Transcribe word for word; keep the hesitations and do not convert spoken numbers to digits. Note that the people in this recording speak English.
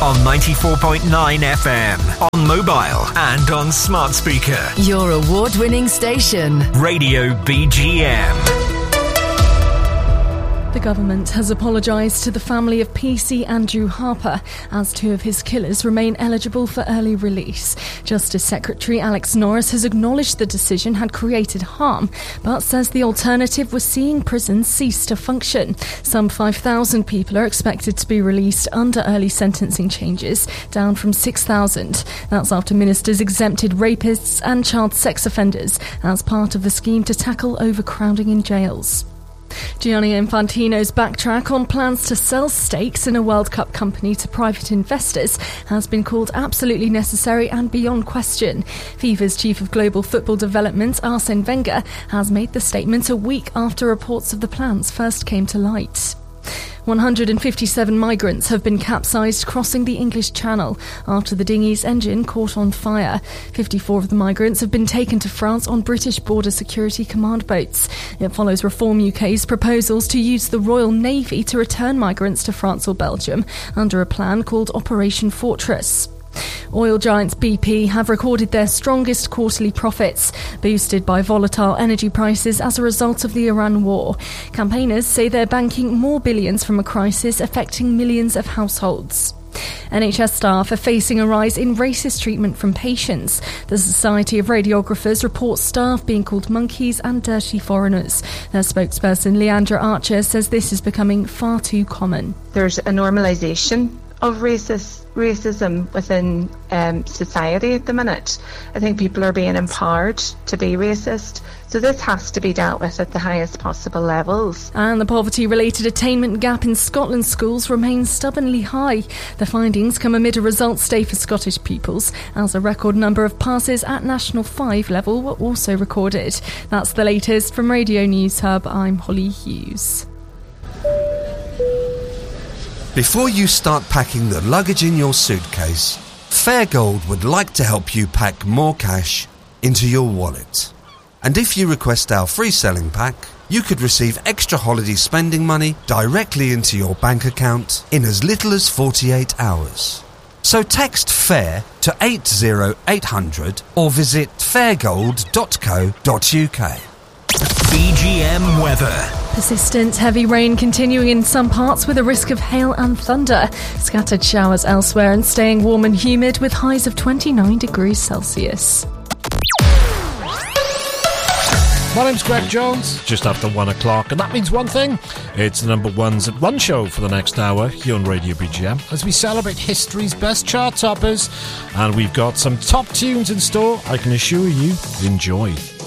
on ninety-four point nine F M, on mobile and on smart speaker. Your award-winning station. Radio B G M. The government has apologised to the family of P C Andrew Harper as two of his killers remain eligible for early release. Justice Secretary Alex Norris has acknowledged the decision had created harm, but says the alternative was seeing prisons cease to function. Some five thousand people are expected to be released under early sentencing changes, down from six thousand. That's after ministers exempted rapists and child sex offenders as part of the scheme to tackle overcrowding in jails. Gianni Infantino's backtrack on plans to sell stakes in a World Cup company to private investors has been called absolutely necessary and beyond question. FIFA's Chief of Global Football Development, Arsene Wenger, has made the statement a week after reports of the plans first came to light. one hundred fifty-seven migrants have been capsized crossing the English Channel after the dinghy's engine caught on fire. fifty-four of the migrants have been taken to France on British Border Security Command boats. It follows Reform U K's proposals to use the Royal Navy to return migrants to France or Belgium under a plan called Operation Fortress. Oil giants B P have recorded their strongest quarterly profits, boosted by volatile energy prices as a result of the Iran war. Campaigners say they're banking more billions from a crisis affecting millions of households. N H S staff are facing a rise in racist treatment from patients. The Society of Radiographers reports staff being called monkeys and dirty foreigners. Their spokesperson Leandra Archer says this is becoming far too common. There's a normalisation of racist racism within um, society at the minute. I think people are being empowered to be racist, so this has to be dealt with at the highest possible levels. And the poverty-related attainment gap in Scotland's schools remains stubbornly high. The findings come amid a results day for Scottish pupils, as a record number of passes at National five level were also recorded. That's the latest from Radio News Hub. I'm Holly Hughes. Before you start packing the luggage in your suitcase, Fairgold would like to help you pack more cash into your wallet. And if you request our free selling pack, you could receive extra holiday spending money directly into your bank account in as little as forty-eight hours. So text FAIR to eight zero eight hundred or visit fairgold dot co dot uk. B G M weather. Persistent heavy rain continuing in some parts with a risk of hail and thunder. Scattered showers elsewhere and staying warm and humid with highs of twenty-nine degrees Celsius. My name's Greg Jones, just after one o'clock, and that means one thing. It's the number one's run show for the next hour here on Radio B G M as we celebrate history's best chart toppers, and we've got some top tunes in store, I can assure you. Enjoy.